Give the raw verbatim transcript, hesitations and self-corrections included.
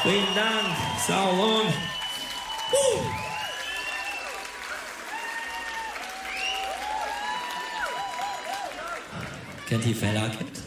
Vielen Dank, Sauron. Uh. Kennt ihr Fella Kid?